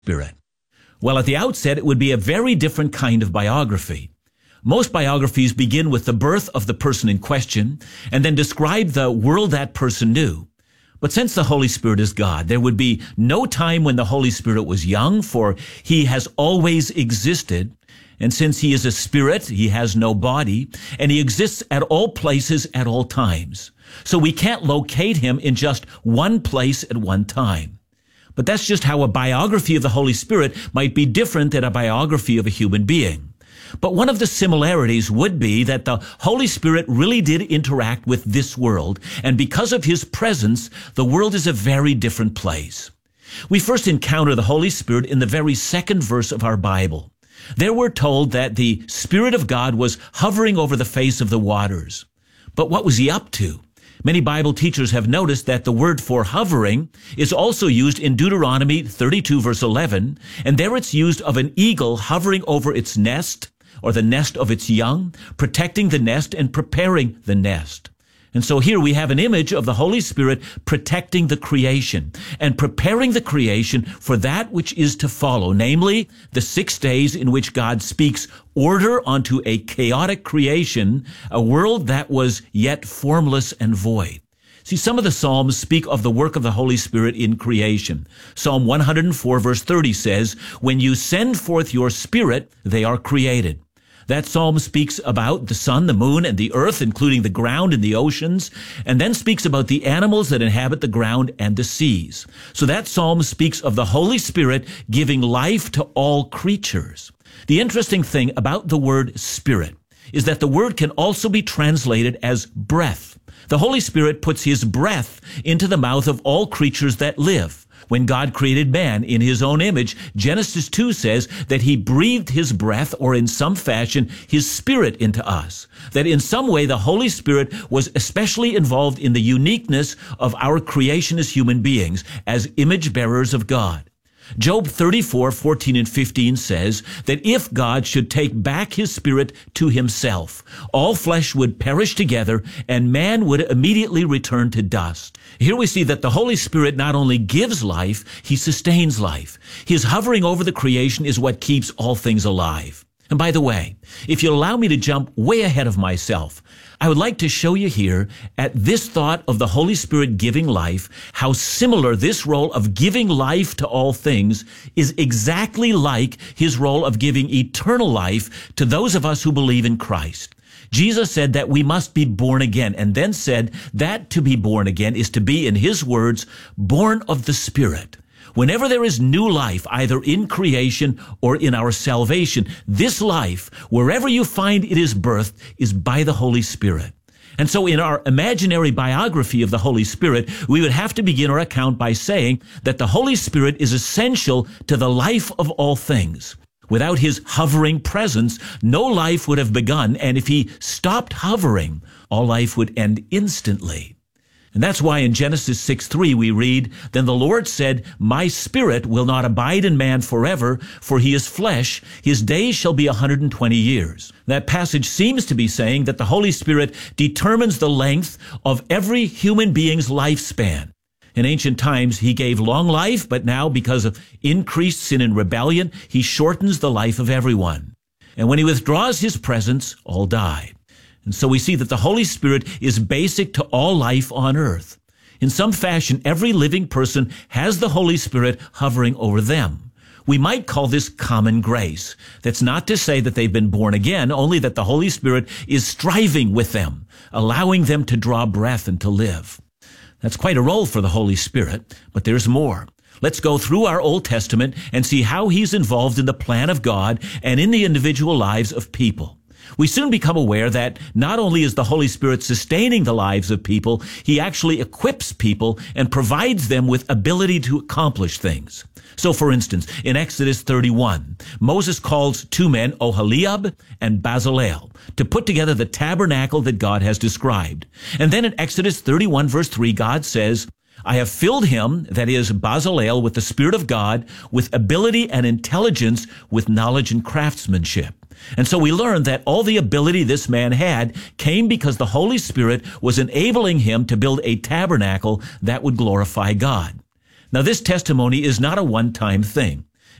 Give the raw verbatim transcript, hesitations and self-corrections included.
Spirit? Well, at the outset, it would be a very different kind of biography. Most biographies begin with the birth of the person in question and then describe the world that person knew. But since the Holy Spirit is God, there would be no time when the Holy Spirit was young, for he has always existed. And since he is a spirit, he has no body, and he exists at all places at all times. So we can't locate him in just one place at one time. But that's just how a biography of the Holy Spirit might be different than a biography of a human being. But one of the similarities would be that the Holy Spirit really did interact with this world, and because of his presence, the world is a very different place. We first encounter the Holy Spirit in the very second verse of our Bible. There we're told that the Spirit of God was hovering over the face of the waters. But what was he up to? Many Bible teachers have noticed that the word for hovering is also used in Deuteronomy thirty-two verse eleven, and there it's used of an eagle hovering over its nest, or the nest of its young, protecting the nest and preparing the nest. And so here we have an image of the Holy Spirit protecting the creation and preparing the creation for that which is to follow, namely the six days in which God speaks order onto a chaotic creation, a world that was yet formless and void. See, some of the Psalms speak of the work of the Holy Spirit in creation. Psalm one hundred four verse thirty says, "When you send forth your Spirit, they are created." That psalm speaks about the sun, the moon, and the earth, including the ground and the oceans, and then speaks about the animals that inhabit the ground and the seas. So that psalm speaks of the Holy Spirit giving life to all creatures. The interesting thing about the word spirit is that the word can also be translated as breath. The Holy Spirit puts his breath into the mouth of all creatures that live. When God created man in his own image, Genesis two says that he breathed his breath, or in some fashion, his spirit into us. That in some way the Holy Spirit was especially involved in the uniqueness of our creation as human beings, as image bearers of God. Job thirty-four, fourteen and fifteen says that if God should take back his spirit to himself, all flesh would perish together and man would immediately return to dust. Here we see that the Holy Spirit not only gives life, he sustains life. His hovering over the creation is what keeps all things alive. And by the way, if you'll allow me to jump way ahead of myself, I would like to show you here at this thought of the Holy Spirit giving life, how similar this role of giving life to all things is exactly like his role of giving eternal life to those of us who believe in Christ. Jesus said that we must be born again, and then said that to be born again is to be, in his words, born of the Spirit. Whenever there is new life, either in creation or in our salvation, this life, wherever you find it is birthed, is by the Holy Spirit. And so in our imaginary biography of the Holy Spirit, we would have to begin our account by saying that the Holy Spirit is essential to the life of all things. Without his hovering presence, no life would have begun, and if he stopped hovering, all life would end instantly. And that's why in Genesis six three we read, "Then the Lord said, My spirit will not abide in man forever, for he is flesh. His days shall be one hundred twenty years. That passage seems to be saying that the Holy Spirit determines the length of every human being's lifespan. In ancient times, he gave long life, but now, because of increased sin and rebellion, he shortens the life of everyone. And when he withdraws his presence, all die. And so we see that the Holy Spirit is basic to all life on earth. In some fashion, every living person has the Holy Spirit hovering over them. We might call this common grace. That's not to say that they've been born again, only that the Holy Spirit is striving with them, allowing them to draw breath and to live. That's quite a role for the Holy Spirit, but there's more. Let's go through our Old Testament and see how he's involved in the plan of God and in the individual lives of people. We soon become aware that not only is the Holy Spirit sustaining the lives of people, he actually equips people and provides them with ability to accomplish things. So, for instance, in Exodus thirty-one, Moses calls two men, Oholiab and Bezalel, to put together the tabernacle that God has described. And then in Exodus thirty-one, verse three, God says, I have filled him, that is Bezalel, with the Spirit of God, with ability and intelligence, with knowledge and craftsmanship. And so we learn that all the ability this man had came because the Holy Spirit was enabling him to build a tabernacle that would glorify God. Now, this testimony is not a one-time thing.